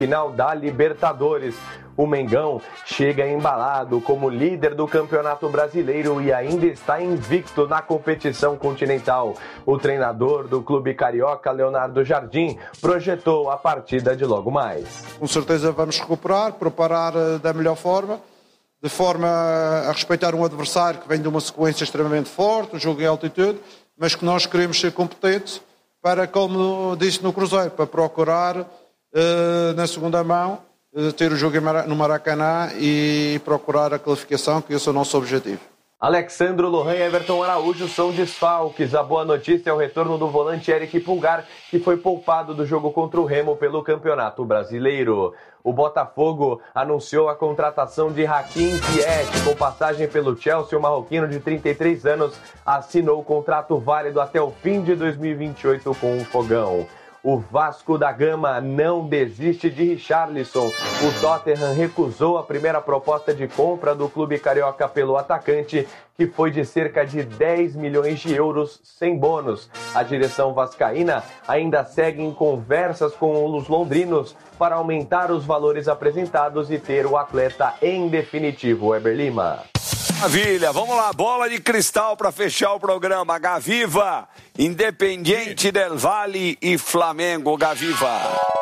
final da Libertadores. O Mengão chega embalado como líder do Campeonato Brasileiro e ainda está invicto na competição continental. O treinador do clube carioca, Leonardo Jardim, projetou a partida de logo mais. Com certeza vamos recuperar, preparar da melhor forma, de forma a respeitar um adversário que vem de uma sequência extremamente forte, um jogo em altitude, mas que nós queremos ser competentes para, como disse no Cruzeiro, para procurar na segunda mão ter o jogo no Maracanã e procurar a qualificação, que esse é o nosso objetivo. Alexandro Lohan e Everton Araújo são desfalques. A boa notícia é o retorno do volante Eric Pulgar, que foi poupado do jogo contra o Remo pelo Campeonato Brasileiro. O Botafogo anunciou a contratação de Hakim Ziyech. Com passagem pelo Chelsea, o marroquino de 33 anos assinou o contrato válido até o fim de 2028 com o Fogão. O Vasco da Gama não desiste de Richarlison. O Tottenham recusou a primeira proposta de compra do clube carioca pelo atacante, que foi de cerca de 10 milhões de euros sem bônus. A direção vascaína ainda segue em conversas com os londrinos para aumentar os valores apresentados e ter o atleta em definitivo. Weber Lima. Maravilha, vamos lá, bola de cristal para fechar o programa. Gaviva, Independiente del Valle e Flamengo. Gaviva.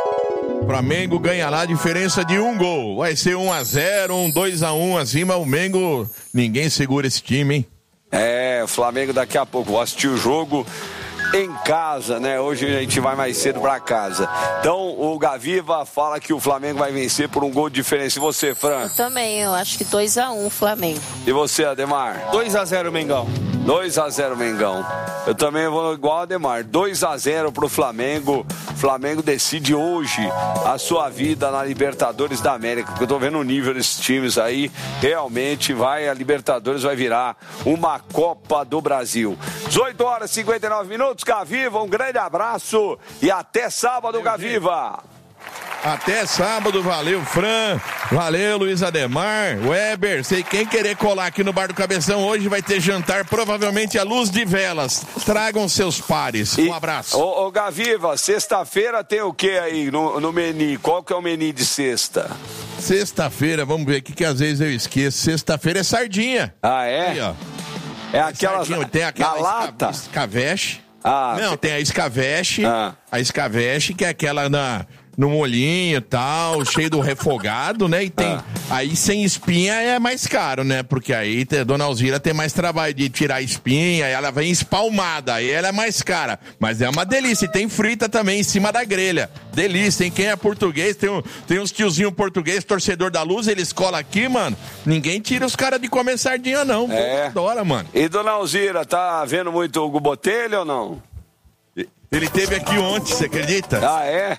Flamengo ganha lá a diferença de 1 gol. Vai ser 1-0, 2-1 acima. O Mengo, ninguém segura esse time, hein? É, Flamengo daqui a pouco. Vou assistir o jogo em casa, né? Hoje a gente vai mais cedo pra casa. Então o Gaviva fala que o Flamengo vai vencer por 1 gol de diferença. E você, Fran? Eu também, eu acho que 2-1 Flamengo. E você, Ademar? 2-0 Mengão. 2-0 Mengão. Eu também vou igual a Ademar. 2-0 pro Flamengo. Flamengo decide hoje a sua vida na Libertadores da América, porque eu tô vendo o nível desses times aí. Realmente a Libertadores vai virar uma Copa do Brasil. 18 horas e 59 minutos. Gaviva, um grande abraço e até sábado, Gaviva. Até sábado, valeu Fran, valeu Luiz Ademar, Weber, sei quem querer colar aqui no Bar do Cabeção hoje vai ter jantar, provavelmente à luz de velas, tragam seus pares, um abraço. Ô Gaviva, sexta-feira tem o que aí no menu, qual que é o menu de sexta? Sexta-feira, vamos ver aqui que às vezes eu esqueço, sexta-feira é sardinha. Ah, é? Aí, ó. É aquela tem aquela na lata? Escaveche. Ah, não, tem a escaveche, a escaveche que é aquela no molhinho e tal, cheio do refogado, né? E tem. Aí sem espinha é mais caro, né? Porque aí Dona Alzira tem mais trabalho de tirar a espinha, aí ela vem espalmada, aí ela é mais cara. Mas é uma delícia. E tem frita também em cima da grelha. Delícia, hein? Quem é português, tem uns tiozinhos português, torcedor da luz, eles colam aqui, mano. Ninguém tira os caras de comer sardinha, não. Pô, adora, mano. E Dona Alzira, tá vendo muito o Hugo Botelho ou não? Ele teve aqui ontem, você acredita? Ah, é?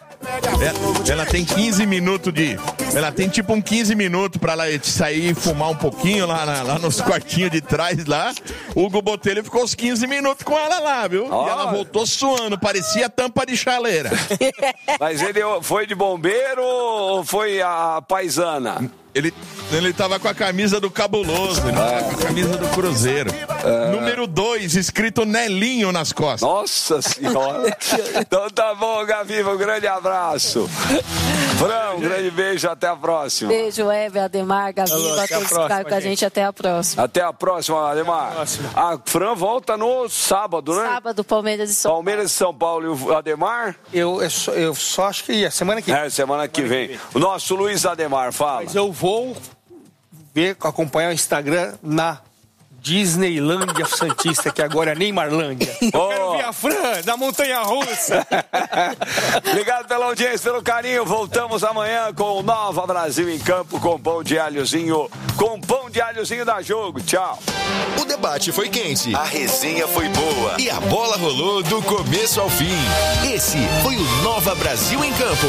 Ela tem 15 minutos Ela tem tipo 15 minutos pra ela sair e fumar um pouquinho lá nos quartinhos de trás lá. O Hugo Botelho ficou uns 15 minutos com ela lá, viu? E ela voltou suando, parecia tampa de chaleira. Mas ele foi de bombeiro ou foi a paisana? Ele tava com a camisa do Cabuloso, ele tava com a camisa do Cruzeiro. Número 2, escrito Nelinho nas costas. Nossa Senhora. Então tá bom, Gaviva, um grande abraço. Fran, um grande beijo, até a próxima. Beijo, Weber, Ademar, Gaviva, todos que ficaram com a gente, até a próxima. Até a próxima, Ademar. A Fran volta no sábado, né? Sábado, Palmeiras e São Paulo. Palmeiras e São Paulo e o Ademar? Eu só acho que ia, semana que vem. Semana que vem. O nosso Luiz Ademar, fala. Mas eu vou acompanhar o Instagram na Disneylândia Santista, que agora é Neymarlândia. Eu quero ver a Fran na montanha-russa. Obrigado pela audiência, pelo carinho. Voltamos amanhã com o Nova Brasil em Campo com pão de alhozinho. Com pão de alhozinho da Jogo. Tchau. O debate foi quente, a resenha foi boa e a bola rolou do começo ao fim. Esse foi o Nova Brasil em Campo.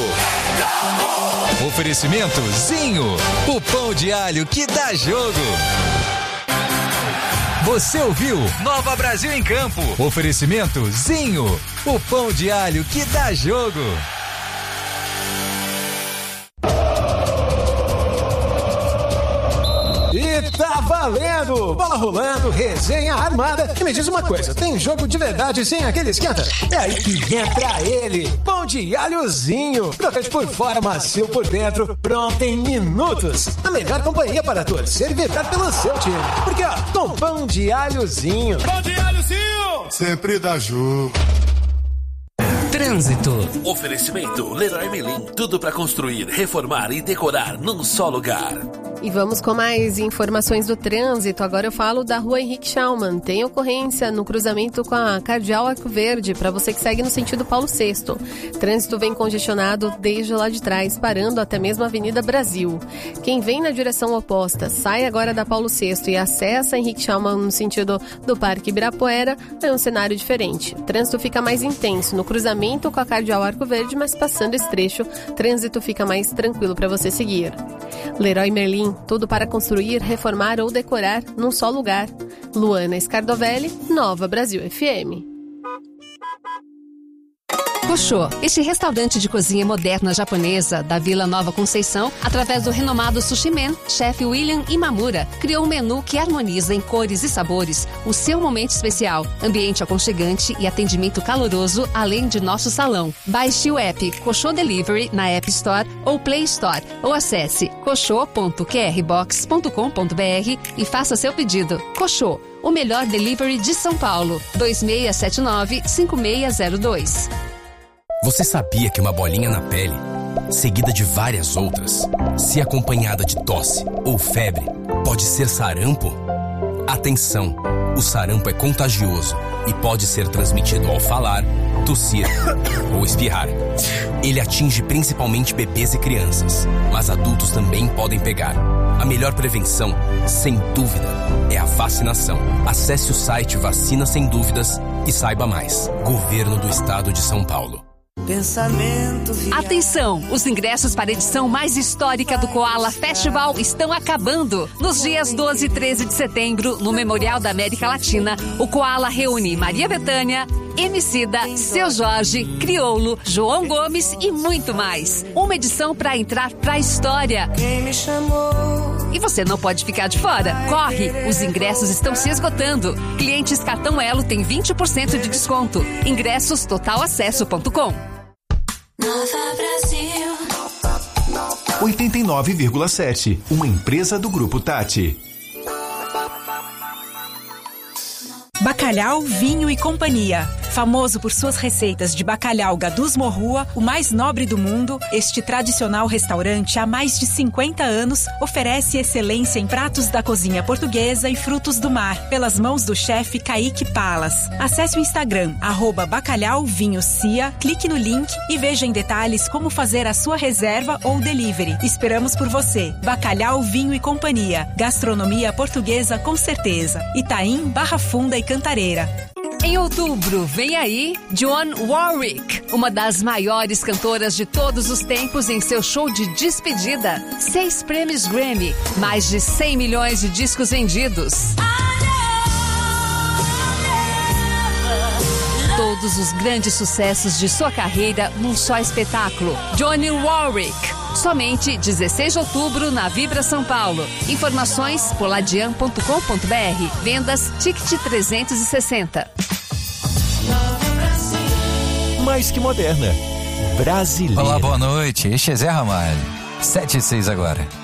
Oferecimento Zinho, o pão de alho que dá jogo. Você ouviu Nova Brasil em Campo. Oferecimento Zinho, o pão de alho que dá jogo. E Tá valendo! Bola rolando, resenha armada. E me diz uma coisa, tem jogo de verdade sem aquele esquenta? É aí que entra ele, pão de alhozinho. Crocante por fora, macio por dentro, pronto em minutos. A melhor companhia para torcer e vibrar pelo seu time. Porque, ó, com pão de alhozinho. Pão de alhozinho! Sempre dá jogo. Trânsito. Oferecimento Leroy Merlin. Tudo para construir, reformar e decorar num só lugar. E vamos com mais informações do trânsito. Agora eu falo da rua Henrique Schaumann. Tem ocorrência no cruzamento com a Cardeal Arco Verde, para você que segue no sentido Paulo VI. Trânsito vem congestionado desde lá de trás, parando até mesmo a Avenida Brasil. Quem vem na direção oposta, sai agora da Paulo VI e acessa Henrique Schaumann no sentido do Parque Ibirapuera, é um cenário diferente. O trânsito fica mais intenso no cruzamento com a Cardeal Arco Verde, mas passando esse trecho, trânsito fica mais tranquilo para você seguir. Leroy Merlin, tudo para construir, reformar ou decorar num só lugar. Luana Scardovelli, Nova Brasil FM. Koshô, este restaurante de cozinha moderna japonesa da Vila Nova Conceição, através do renomado Sushi Man, chefe William Imamura, criou um menu que harmoniza em cores e sabores o seu momento especial, ambiente aconchegante e atendimento caloroso, além de nosso salão. Baixe o app Koshô Delivery na App Store ou Play Store, ou acesse koshô.qrbox.com.br e faça seu pedido. Koshô, o melhor delivery de São Paulo, 2679-5602. Você sabia que uma bolinha na pele, seguida de várias outras, se acompanhada de tosse ou febre, pode ser sarampo? Atenção! O sarampo é contagioso e pode ser transmitido ao falar, tossir ou espirrar. Ele atinge principalmente bebês e crianças, mas adultos também podem pegar. A melhor prevenção, sem dúvida, é a vacinação. Acesse o site Vacina Sem Dúvidas e saiba mais. Governo do Estado de São Paulo. Atenção! Os ingressos para a edição mais histórica do Koala Festival estão acabando. Nos dias 12 e 13 de setembro, no Memorial da América Latina, o Koala reúne Maria Bethânia, Emicida, Seu Jorge, Criolo, João Gomes e muito mais. Uma edição para entrar pra história. Quem me chamou? E você não pode ficar de fora. Corre! Os ingressos estão se esgotando. Clientes Cartão Elo têm 20% de desconto. Ingressos totalacesso.com. Nova Brasil 89,7. Uma empresa do Grupo Tati. Bacalhau, Vinho e Companhia. Famoso por suas receitas de bacalhau Gadus Morrua, o mais nobre do mundo, este tradicional restaurante há mais de 50 anos oferece excelência em pratos da cozinha portuguesa e frutos do mar, pelas mãos do chefe Kaique Palas. Acesse o Instagram, @bacalhauvinhocia, clique no link e veja em detalhes como fazer a sua reserva ou delivery. Esperamos por você. Bacalhau, Vinho e Companhia. Gastronomia portuguesa com certeza. Itaim, Barra Funda e Cantareira. Em outubro, vem aí Dionne Warwick, uma das maiores cantoras de todos os tempos, em seu show de despedida. 6 prêmios Grammy, mais de 100 milhões de discos vendidos. Todos os grandes sucessos de sua carreira num só espetáculo. Dionne Warwick. Somente 16 de outubro na Vibra São Paulo. Informações poladian.com.br. Vendas Ticket 360. Mais que moderna. Brasileira. Olá, boa noite. Este é Zé Ramalho. 7:06 agora.